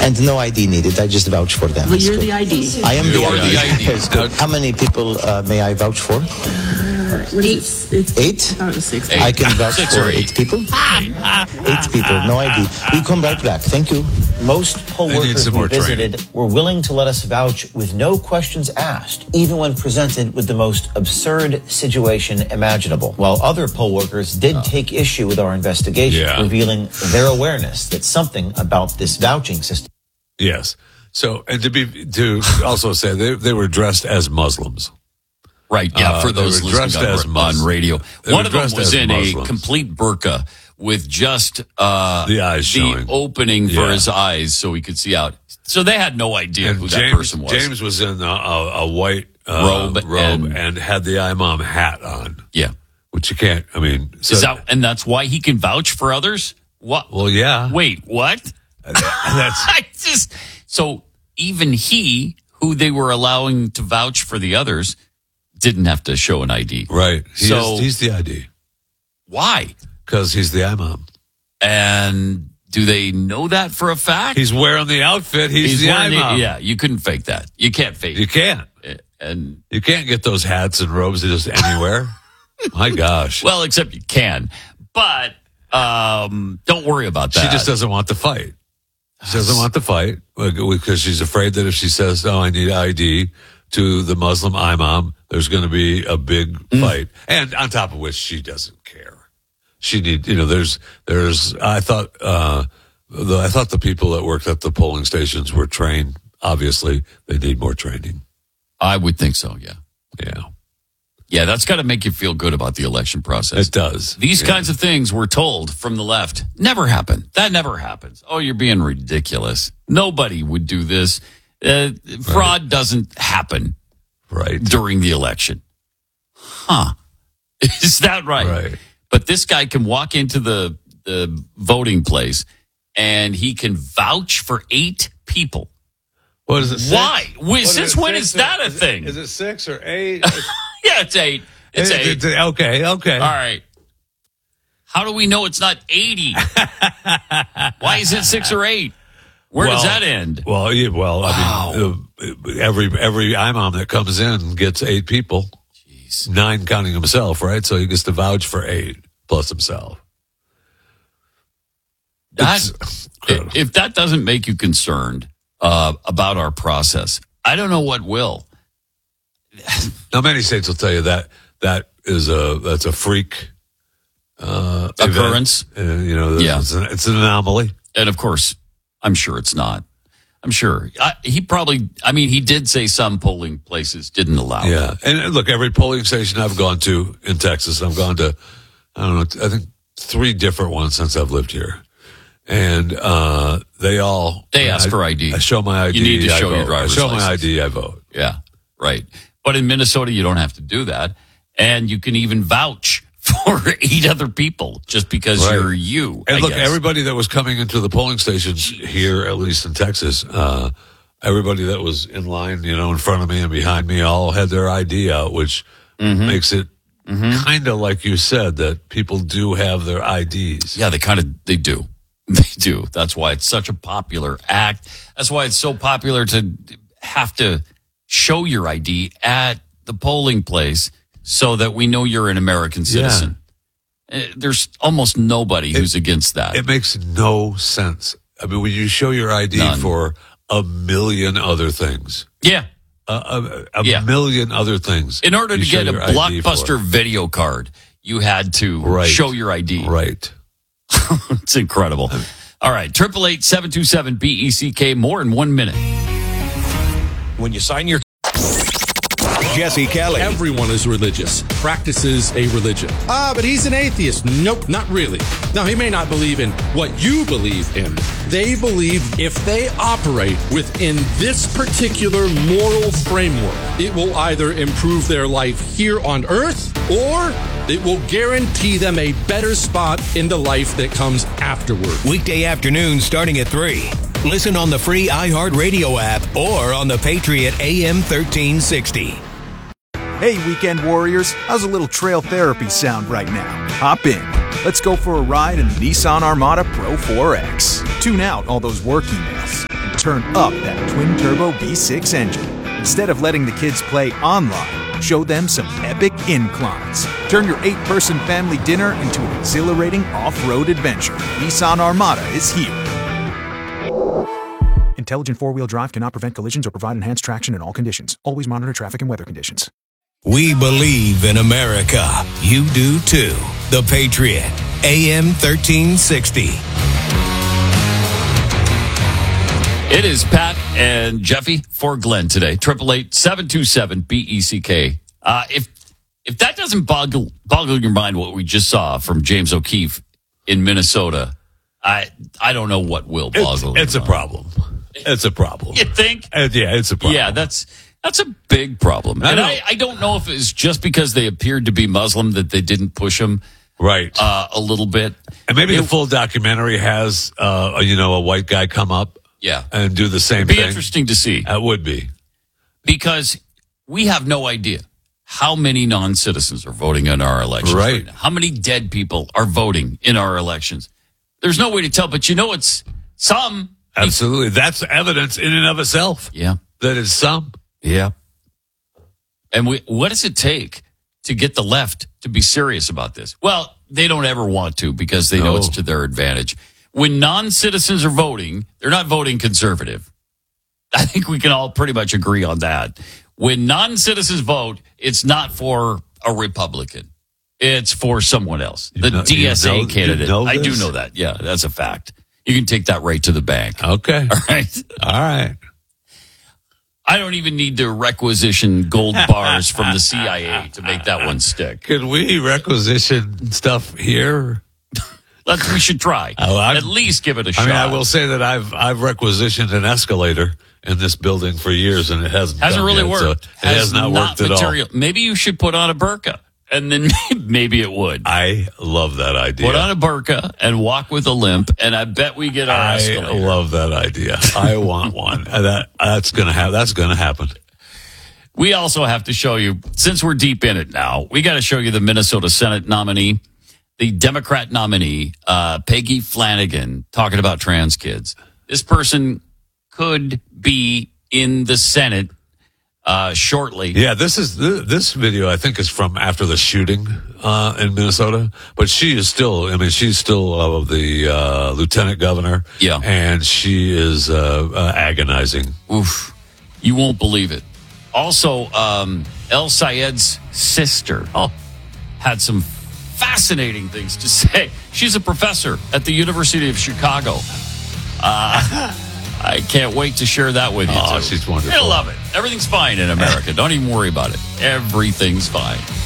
And no ID needed. I just vouch for them. Well, you're the ID. I am the ID. ID. Good. How many people may I vouch for? 8? 6. I can vouch 6 for or 8 people. 8 people, no ID. We come right back. Thank you. Most poll workers we visited were willing to let us vouch with no questions asked, even when presented with the most absurd situation imaginable. While other poll workers did take issue with our investigation, revealing their awareness that something about this vouching system. Yes. So, and to also say they were dressed as Muslims. Right, yeah, for those listening on radio. One of them was in Muslims. A complete burqa with just the eyes showing. The opening for his eyes so he could see out. So they had no idea who that person was. James was in a white robe and had the imam hat on. Yeah. Which you can't, I mean. So, and that's why he can vouch for others? What? Well, yeah. Wait, what? So even he, who they were allowing to vouch for the others, didn't have to show an ID. Right. He's the ID. Why? Because he's the imam. And do they know that for a fact? He's wearing the outfit. He's the imam. Yeah, you couldn't fake that. You can't fake it. You can't. And you can't get those hats and robes just anywhere. My gosh. Well, except you can. But don't worry about that. She just doesn't want to fight. She doesn't want to fight because she's afraid that if she says, no, I need ID to the Muslim imam, there's going to be a big fight. And on top of which, she doesn't care. She I thought the people that worked at the polling stations were trained. Obviously, they need more training. I would think so, yeah. Yeah. Yeah, that's got to make you feel good about the election process. It does. These kinds of things we're told from the left never happen. That never happens. Oh, you're being ridiculous. Nobody would do this. Fraud doesn't happen during the election. Huh. Is that right? Right. But this guy can walk into the voting place and he can vouch for 8 people. What is it? 6? Why? Since when is that a thing? Is it 6 or 8? Yeah, it's 8. It's 8. Okay. All right. How do we know it's not 80? Why is it 6 or 8? Where does that end? Well, I mean, every imam that comes in gets 8 people. Jeez. 9 counting himself, right? So he gets to vouch for 8 plus himself. If that doesn't make you concerned about our process, I don't know what will. Now, many states will tell you that's a freak occurrence. It's an anomaly. And of course, I'm sure it's not. I'm sure he did say some polling places didn't allow it. Yeah. And look, every polling station I've gone to in Texas, I've gone to, I think 3 different ones since I've lived here. And they ask for ID. I show my ID. You need to show your driver's license. I show my ID, I vote. Yeah, right. But in Minnesota, you don't have to do that. And you can even vouch for 8 other people just because you're you. And look, everybody that was coming into the polling stations here, at least in Texas, everybody that was in line, in front of me and behind me, all had their ID out, which makes it kind of like you said, that people do have their IDs. Yeah, they do. They do. That's why it's such a popular act. That's why it's so popular to have to show your ID at the polling place so that we know you're an American citizen. Yeah. There's almost nobody who's against that. It makes no sense. I mean, when you show your ID for a million other things. Yeah. A million other things. In order to get a Blockbuster video card, you had to show your ID. Right. It's incredible. All right. 888-727-BECK. More in 1 minute. When you sign your... Jesse Kelly. Everyone is religious, practices a religion. But he's an atheist. Nope, not really. Now, he may not believe in what you believe in. They believe if they operate within this particular moral framework, it will either improve their life here on earth or it will guarantee them a better spot in the life that comes afterward. Weekday afternoon starting at 3. Listen on the free iHeartRadio app or on the Patriot AM 1360. Hey, weekend warriors, how's a little trail therapy sound right now? Hop in. Let's go for a ride in the Nissan Armada Pro 4X. Tune out all those work emails and turn up that twin-turbo V6 engine. Instead of letting the kids play online, show them some epic inclines. Turn your 8-person family dinner into an exhilarating off-road adventure. Nissan Armada is here. Intelligent four-wheel drive cannot prevent collisions or provide enhanced traction in all conditions. Always monitor traffic and weather conditions. We believe in America. You do too. The Patriot. AM 1360. It is Pat and Jeffy for Glenn today. 888-727-BECK. If that doesn't boggle your mind, what we just saw from James O'Keefe in Minnesota, I don't know what will boggle. It's a problem. It's a problem. You think? Yeah, it's a problem. Yeah, that's a big problem. I don't know if it's just because they appeared to be Muslim that they didn't push them right a little bit. And maybe the full documentary has a white guy come up. Yeah. And do the same It'd be thing. interesting to see. It would be. Because we have no idea how many non-citizens are voting in our elections. Right. Now. How many dead people are voting in our elections. There's no way to tell, but it's some. Absolutely. That's evidence in and of itself. Yeah. That is some. Yeah. And what does it take to get the left to be serious about this? Well, they don't ever want to because they know it's to their advantage. When non-citizens are voting, they're not voting conservative. I think we can all pretty much agree on that. When non-citizens vote, it's not for a Republican. It's for someone else. The DSA candidate. I do know that. Yeah, that's a fact. You can take that right to the bank. Okay. All right. All right. I don't even need to requisition gold bars from the CIA to make that one stick. Could we requisition stuff here? We should try. At least give it a shot. I mean, I will say that I've requisitioned an escalator in this building for years, and it hasn't really yet, worked. So it has not worked at all. Maybe you should put on a burqa, and then maybe it would. I love that idea. Put on a burqa and walk with a limp, and I bet we get our escalator. I love that idea. I want one. That's going to happen. We also have to show you, since we're deep in it now, we got to show you the Minnesota Senate nominee. The Democrat nominee, Peggy Flanagan, talking about trans kids. This person could be in the Senate shortly. Yeah, this video I think is from after the shooting in Minnesota, but she is still. I mean, she's still the lieutenant governor. Yeah, and she is agonizing. Oof, you won't believe it. Also, El Sayed's sister had some fascinating things to say. She's a professor at the University of Chicago. I can't wait to share that with you. Oh, she's wonderful. You'll love it. Everything's fine in America. Don't even worry about it. Everything's fine.